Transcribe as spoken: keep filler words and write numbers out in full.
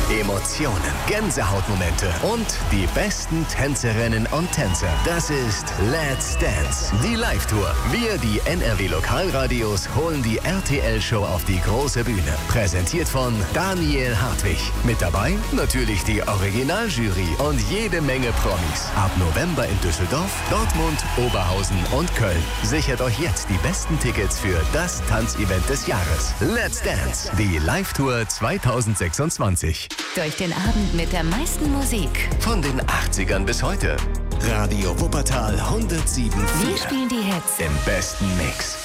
Emotionen, Gänsehautmomente und die besten Tänzerinnen und Tänzer. Das ist Let's Dance, die Live-Tour. Wir, die N R W Lokalradios, holen die R T L-Show auf die große Bühne. Präsentiert von Daniel Hartwig. Mit dabei natürlich die Originaljury und jede Menge Promis. Ab November in Düsseldorf, Dortmund, Oberhausen und Köln. Sichert euch jetzt die besten Tickets für das Tanzevent des Jahres. Let's Dance, die Live-Tour zweitausendsechsundzwanzig. Durch den Abend mit der meisten Musik. Von den achtzigern bis heute. Radio Wuppertal hundertsieben Komma vier. Wir spielen die Hits Im besten Mix.